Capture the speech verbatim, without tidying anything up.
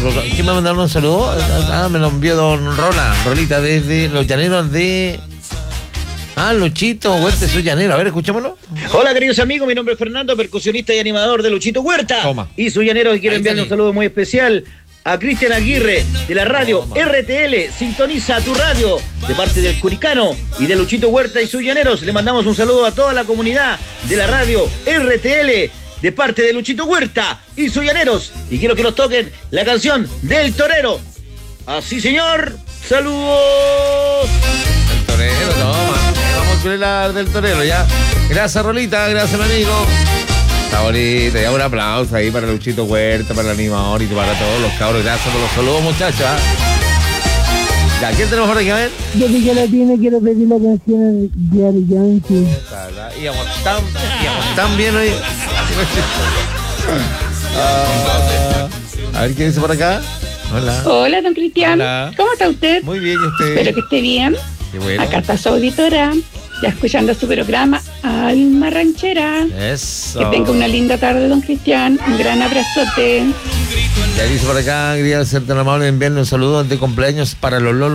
¿Quién me ha mandado un saludo? Ah, me lo envió don Rola, Rolita, desde los llaneros de... Ah, Luchito Huerta, soy llanero. A ver, escuchémoslo. Hola, queridos amigos, mi nombre es Fernando, percusionista y animador de Luchito Huerta. Toma. Y soy llanero y quiero Ahí enviarle tení. un saludo muy especial a Cristian Aguirre de la radio Toma. R T L. Sintoniza tu radio de parte del Curicano y de Luchito Huerta y sus llaneros. Le mandamos un saludo a toda la comunidad de la radio R T L de parte de Luchito Huerta y sus llaneros. Y quiero que nos toquen la canción del torero. Así, señor. Saludos. El torero, toma. Vamos con la del torero, ya. Gracias, Rolita, gracias, mi amigo. Está bonito, ya un aplauso ahí para Luchito Huerta, para el animador y para todos los cabros. Gracias por los saludos, muchachos. ¿eh? Ya, ¿quién tenemos por aquí? A ver. Yo que ya la tiene, quiero pedir la canción de Ari Yankee. Íbamos tan, íbamos tan bien hoy. Ah, a ver, ¿quién dice por acá? Hola. Hola, don Cristian. Hola. ¿Cómo está usted? Muy bien, ¿y usted? Espero que esté bien. Qué bueno. Acá está su auditora, ya escuchando su programa Alma Ranchera. Eso. Que tenga una linda tarde, don Cristian. Un gran abrazote. Ya dice por acá, quería ser tan amable de enviarle un saludo de cumpleaños para los Lolos.